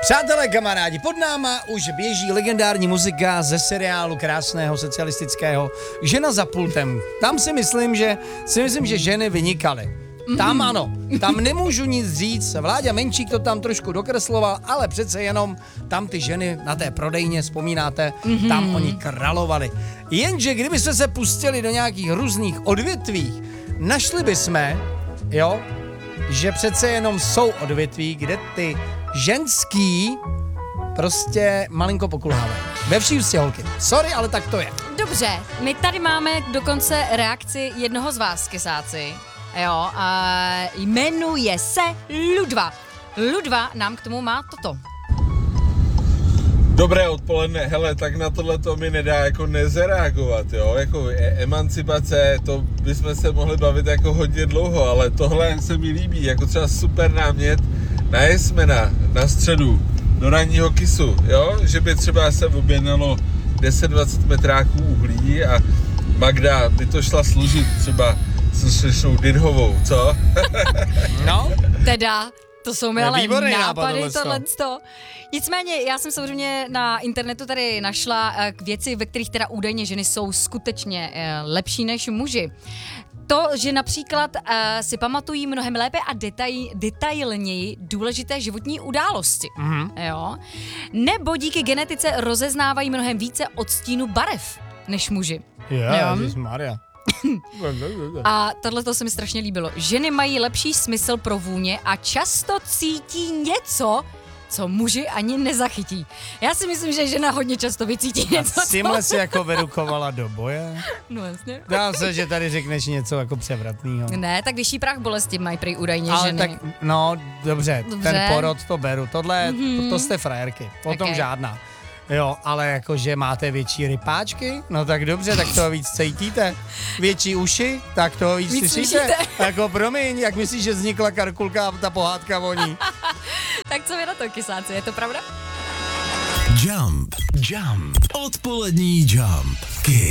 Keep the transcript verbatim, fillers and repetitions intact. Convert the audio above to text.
Přátelé, kamarádi, pod náma už běží legendární muzika ze seriálu krásného socialistického Žena za pultem. Tam si myslím, že si myslím, že ženy vynikaly. Tam ano, tam nemůžu nic říct, Vláďa Menšík to tam trošku dokresloval, ale přece jenom tam ty ženy na té prodejně, vzpomínáte, mm-hmm. tam oni královali. Jenže kdybyste se pustili do nějakých různých odvětví, našli bychom, jo, že přece jenom jsou odvětví, kde ty ženský prostě malinko pokulhávají. Ve vší ústě, holky. Sorry, ale tak to je. Dobře, my tady máme dokonce reakci jednoho z vás, kesáci. Jo, a jmenuje se Ludva. Ludva nám k tomu má toto. Dobré odpoledne, hele, tak na tohle to mi nedá jako nezareagovat, jo, jako e- emancipace, to bychom se mohli bavit jako hodně dlouho, ale tohle se mi líbí, jako třeba super námět na Jesmena, na středu, do ranního kisu, jo, že by třeba se objednalo deset dvacet metráků uhlí a Magda by to šla služit třeba s slečnou Dynhovou, co? No, teda, to jsou mi ale nápady, tohle. Nicméně, já jsem samozřejmě na internetu tady našla k věci, ve kterých teda údajně ženy jsou skutečně lepší než muži. To, že například uh, si pamatují mnohem lépe a detaj, detailněji důležité životní události. Mm-hmm. Jo? Nebo díky genetice rozeznávají mnohem více odstínu barev než muži. Ježišmarja. A tohle to se mi strašně líbilo. Ženy mají lepší smysl pro vůně a často cítí něco, co muži ani nezachytí. Já si myslím, že žena hodně často vycítí něco. A s tímhle si jako verukovala do boje? No jasně. Dá se, že tady řekneš něco jako převratného. Ne, tak vyšší práh bolesti mají prý údajně ale ženy. Tak, no, dobře, dobře, ten porod to beru. Tohle, mm-hmm. to, to jste frajerky. Potom okay. žádná. Jo, ale jakože máte větší rypáčky, no tak dobře, tak toho víc cítíte. Větší uši, tak toho víc, víc slyšíte. Jako promiň, jak myslíš, že vznikla Karkulka a ta pohádka voní? Tak co vy na to, kysáci, je to pravda? Jump, jump, odpolední jump, Kiss.